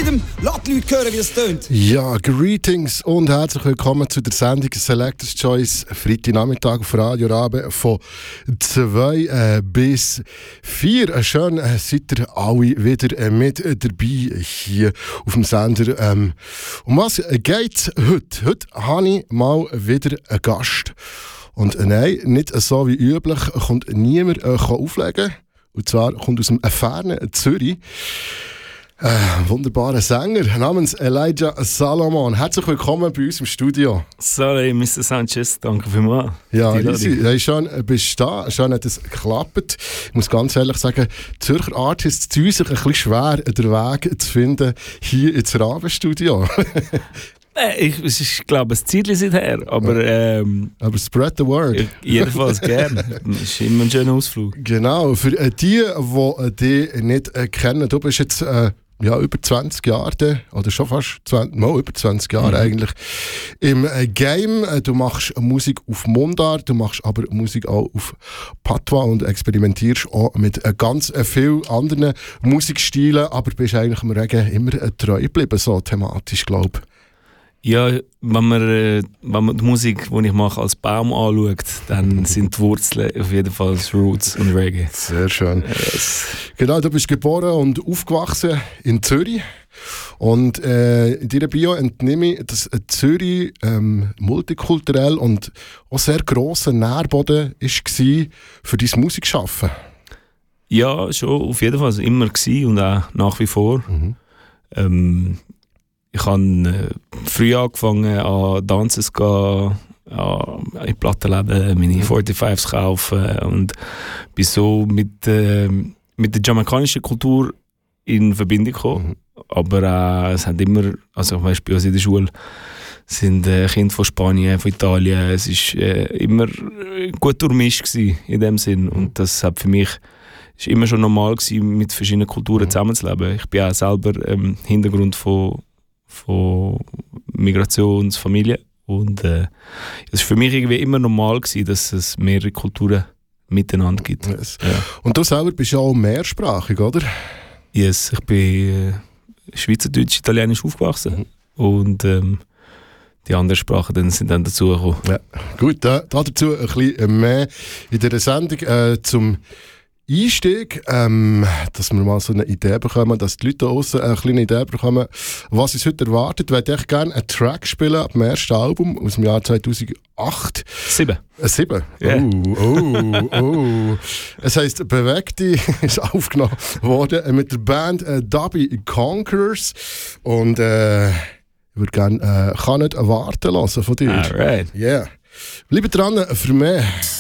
Rhythm. Lass die Leute hören, wie es tönt. Ja, greetings und herzlich willkommen zu der Sendung Selector's Choice. Freitagnachmittag auf Radio Rabe von 2 bis 4. Schön seid ihr alle wieder mit dabei hier auf dem Sender. Um was geht's heute? Heute habe ich mal wieder einen Gast. Und nein, nicht so wie üblich kommt niemand auflegen. Und zwar kommt aus dem fernen Zürich wunderbarer Sänger namens Elijah Salomon. Herzlich willkommen bei uns im Studio. Sorry, Mr. Sanchez, danke vielmals. Ja, easy. Hey, schön bist du da. Schön hat es geklappt. Ich muss ganz ehrlich sagen, Zürcher Artists tun sich ein bisschen schwer, den Weg zu finden hier ins Rabenstudio. Ich glaube, ein Zeitchen seither, aber spread the word. Jedenfalls gerne. Das ist immer ein schöner Ausflug. Genau, für die dich nicht kennen, du bist jetzt über 20 Jahre, oder schon fast über 20 Jahre eigentlich, im Game. Du machst Musik auf Mundart, du machst aber Musik auch auf Patois und experimentierst auch mit ganz vielen anderen Musikstilen, aber bist eigentlich im Regen immer treu geblieben, so thematisch, glaube ich. Ja, wenn man die Musik, die ich mache, als Baum anschaut, dann sind die Wurzeln auf jeden Fall Roots und Reggae. Sehr schön. Yes. Genau, du bist geboren und aufgewachsen in Zürich. Und in deiner Bio entnehme ich, dass Zürich multikulturell und auch sehr grosser Nährboden war für dein Musikschaffen. Ja, schon auf jeden Fall. Also immer gewesen und auch nach wie vor. Ich habe früh angefangen an Tanzen zu gehen, in Plattenläden meine 45s kaufen und bin so mit der jamaikanischen Kultur in Verbindung gekommen. Aber es hat immer, also weißt, bei uns in der Schule sind Kinder von Spanien, von Italien, es war immer gut durchmischt in dem Sinn und das hat für mich ist immer schon normal gewesen, mit verschiedenen Kulturen zusammenzuleben. Ich bin auch selber Hintergrund von Migrationsfamilie und es war für mich irgendwie immer normal gewesen, dass es mehrere Kulturen miteinander gibt. Yes. Ja. Und du selber bist ja auch mehrsprachig, oder? Yes, ich bin Schweizerdeutsch, Italienisch aufgewachsen und die anderen Sprachen dann sind dann dazugekommen. Ja. Gut, dazu ein bisschen mehr in dieser Sendung zum Einstieg, dass wir mal so eine Idee bekommen, dass die Leute da draussen eine kleine Idee bekommen, was uns heute erwartet. Ich würde gerne einen Track spielen ab dem ersten Album aus dem Jahr 2008. 7. 7? Yeah. Oh. Es heisst «Bewegte», ist aufgenommen worden mit der Band Dubby Conquerors und ich würde gerne «Kann nicht erwarten lassen» von dir. Alright. Yeah. Bleibt dran für mehr.